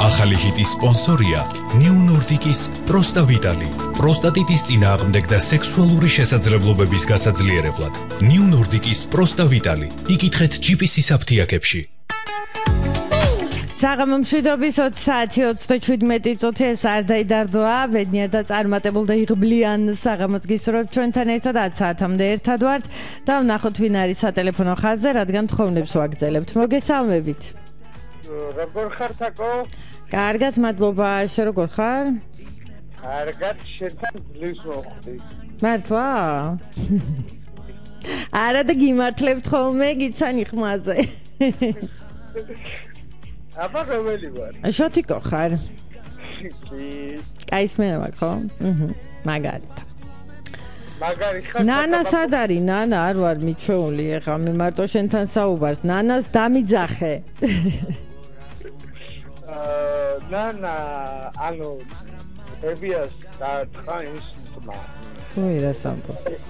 ახალი ჰიტის სპონსორია New Nordic-ის პროსტავიტალი. პროსტატიტის წინააღმდეგ და სექსუალური შესაძლებლობების გასაძლიერებლად. New Nordic-ის პროსტავიტალი. იკითხეთ GPS-ის აფთიაქებში. საღამო მშვიდობის 20 საათი 37 წუთი ეს არ დაიდარდოა ბედნიერ და წარმატებულ და იღბლიან საღამოს გისურვებთ ჩვენთან ერთად 10 საათამდე ერთად ვართ და ვნახოთ ვინ არის სატელეფონო ხაზზე რადგან თხოვნებს ვაგრძელებთ მოგესალმებით როგორ ხარ თაკო? კარგად მადლობა შენ როგორ ხარ? კარგად შენთან ძლივს მოხვდი მართლა? არა და გიმართლებთ ხოლმე გიცანი ხმაზე აბა რომელი ვარ? შოთიკო ხარ? კი. კაისმენა მაქვს ხო? მაგარით. მაგარი ხარ? ნანა სად არის? ნანა არ ვარ მიჩვეული ეხა მე მარტო შენთან საუბარს. ნანას დამიძახე. ნანა ანუ ბებიას და თხა ის თმა. ой რა სამბო.